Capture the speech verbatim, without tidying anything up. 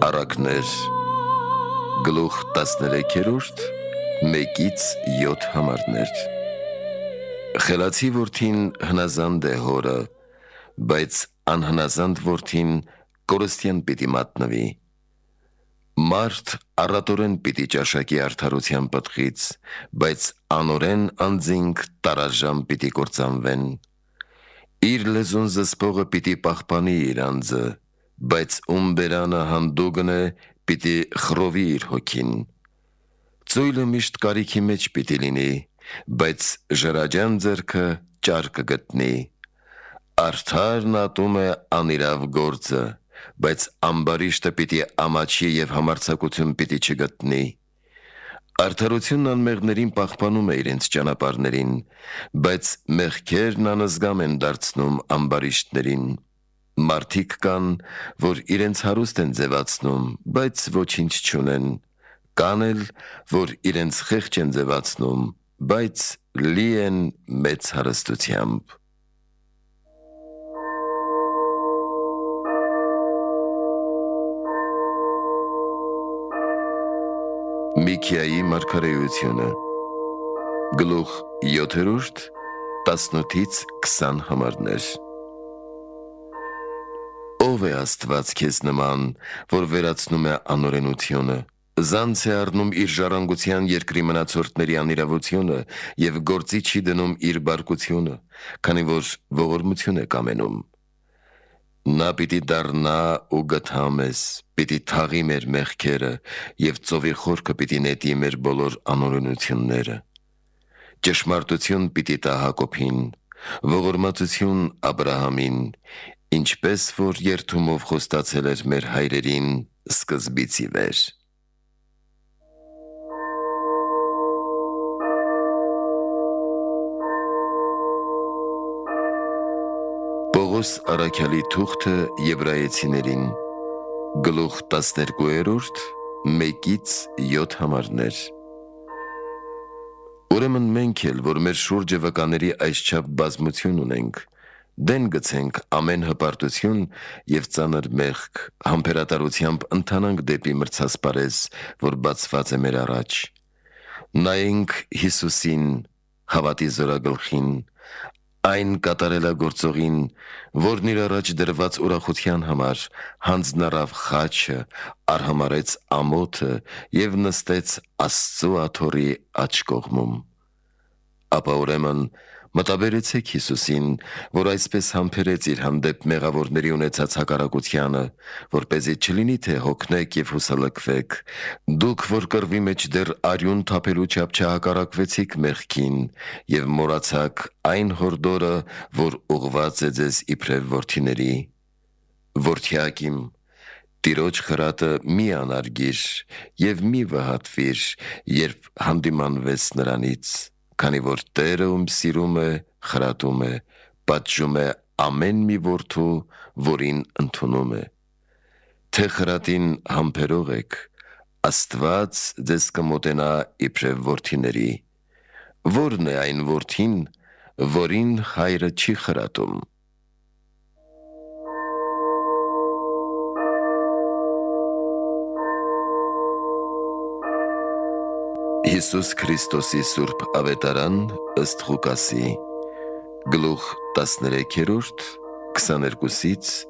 Առակներ գլուխ տասներեքերորդ մեկից յոթ համարներ Խելացի որդին հնազանդ է հորը, բայց անհնազանդ որդին կորստյան պիտի մատնվի։ Մարդ առատորեն պիտի ճաշակի արդարության պտղից, բայց անօրեն անձինք տարաժամ պիտի կործանվեն։ Իր լեզուն զսպողը պիտի պահպանի իր անձը, բայց ում բերանը հանդուգն է, պիտի խռովի իր հոգին։ Ծույլը միշտ կարիքի մեջ պիտի լինի, բայց ժրաջան ձեռքը ճար կգտնի։ Արդարն ատում է անիրավ գործը, բայց ամբարիշտը պիտի ամաչի և համարձակություն պիտի չգտնի։ Արդարությունն անմեղներին պահպանում է իրենց ճանապարհներին, բայց մեղքերն անզգամ են դարձնում ամբարիշտներին։ Մարդիկ կան, որ իրենց հարուստ են ձևացնում, բայց ոչինչ չունեն, կան էլ, որ իրենց խեղճ են ձևացնում, բայց լի են մեծ հարստությամբ։ Միքիայի մարգարեությունը գլուխ յոթերորդ տասնութից քսան համարներ Ով է Աստված քեզ նման, որ վերացնում է անօրենությունը, զանց է առնում իր ժառանգության երկրի մնացորդների անիրավությունը և գործի չի դնում իր բարկությունը, քանի որ ողորմություն է կամենում։ Նա պիտի դառնա ու գթա մեզ, պիտի թաղի մեր մեղքերը և ծովի խորքը պիտի նետի մեր բոլոր անօրենությունները։ Ճշմարտություն պիտի տա Հակոբին, ողորմածություն Աբրահամին, ինչպես որ երդումով խոստացել էր մեր հայրերին սկզբից ի վեր։ Պողոս առաքյալի թուղթը եբրայեցիներին գլուխ տասներկուերորդ մեկից յոթ համարներ Ուրեմն մենք էլ, որ մեր շուրջը վկաների այսչափ բազմություն ունենք, դեն գցենք ամեն հպարտություն և ծանր մեղք, համբերատարությամբ ընթանանք դեպի մրցասպարեզ, որ բացված է մեր առաջ։ Նայենք Հիսուսին, հավատի զորագլխին, այն կատարելագործողին, որն իր առաջ դրված ուրախության համար հանձնարավ խաչը, արհամարհեց ամոթը և նստեց Աստծու աթոռի աջ կողմում։ Ապա ուրեմն մտաբերեցեք Հիսուսին, որ այսպես համբերեց իր հանդեպ մեղավորների ունեցած հակառակությանը, որպեսզի չլինի թե հոգնեք և հուսալքվեք, դուք, որ կռվի մեջ դեռ արյուն թափելու չափ չհակառակվեցիք մեղքին և մոռացաք այն հորդորը, որ ուղղված է ձեզ իբրև որդիների։ Որդյակ իմ, Տիրոջ խրատը մի անարգիր և մի վհատվիր, երբ հանդիմանվես նրանից, քանի որ Տերը, ում սիրում է, խրատում է, պատժում է ամեն մի որդու, որին ընդունում է։ Թե խրատին համբերող եք, Աստված ձեզ կմոտենա իբրև որդիների։ Ո՞րն է այն որդին, որին հայրը չի խրատում։ Հիսուս Քրիստոսի սուրբ ավետարան ըստ Ղուկասի գլուխ տասներեքերորդ քսաներկուսից